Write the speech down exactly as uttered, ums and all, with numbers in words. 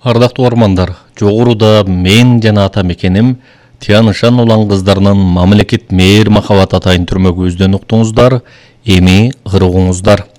Ардактуу ормандар, жогоруда мен жана ата мекеним Тянышан улан кыздарынын мамлекет мээр махабат атайын түрмөгүбүздөн уктуңуздар, эми ырыгуңуздар.